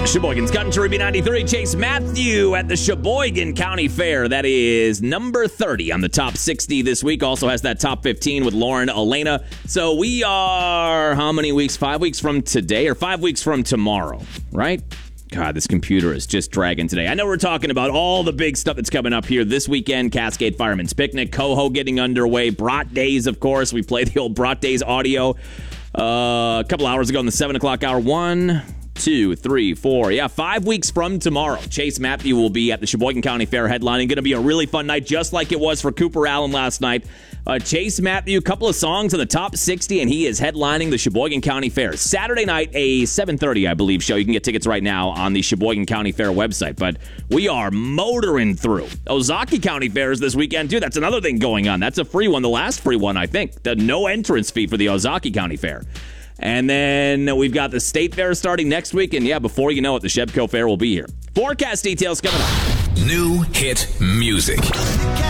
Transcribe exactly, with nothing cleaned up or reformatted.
Sheboygan's Country B ninety-three. Chase Matthew at the Sheboygan County Fair. That is number thirty on the top sixty this week. Also has that top fifteen with Lauren Elena. So we are how many weeks? Five weeks from today or five weeks from tomorrow, right? God, this computer is just dragging today. I know we're talking about all the big stuff that's coming up here this weekend. Cascade Fireman's Picnic, Coho getting underway, Brat Days, of course. We played the old Brat Days audio uh, a couple hours ago in the seven o'clock hour. One, two, three, four. Yeah, five weeks from tomorrow. Chase Matthew will be at the Sheboygan County Fair headlining. Going to be a really fun night, just like it was for Cooper Allen last night. Uh, Chase Matthew, a couple of songs in the top sixty, and he is headlining the Sheboygan County Fair. Saturday night, a seven thirty, I believe, show. You can get tickets right now on the Sheboygan County Fair website. But we are motoring through. Ozaukee County Fair is this weekend, too. That's another thing going on. That's a free one, the last free one, I think. The no entrance fee for the Ozaukee County Fair. And then we've got the State Fair starting next week. And, yeah, before you know it, the Shebco Fair will be here. Forecast details coming up. New hit music.